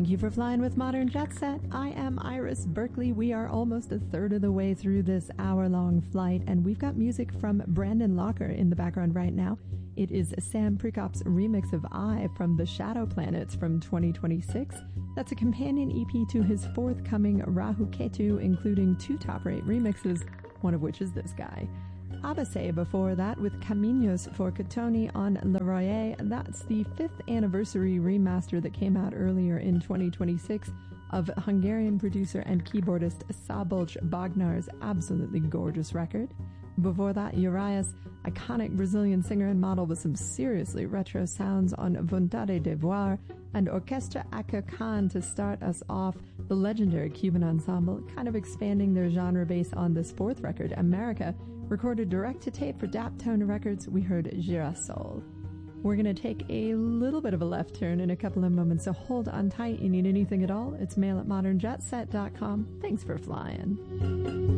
Thank you for flying with Modern Jet Set. I am Iris Berkeley. We are almost a third of the way through this hour-long flight, and we've got music from Brandon Locker in the background right now. It is Sam Prekop's remix of I from the Shadow Planets from 2026. That's a companion EP to his forthcoming Rahu Ketu, including 2 top-rate remixes, one of which is this guy. Abase before that with Caminos for Catoni on Le Royer. That's the 5th anniversary remaster that came out earlier in 2026 of Hungarian producer and keyboardist Szabolcs Bagnar's absolutely gorgeous record. Before that, Urias, iconic Brazilian singer and model with some seriously retro sounds on Vontade de Voir, and Orquestra Aka Khan to start us off, the legendary Cuban ensemble, kind of expanding their genre base on this 4th record, America, recorded direct-to-tape for Daptone Records. We heard Girasol. We're going to take a little bit of a left turn in a couple of moments, so hold on tight. You need anything at all? It's mail@modernjetset.com. Thanks for flying.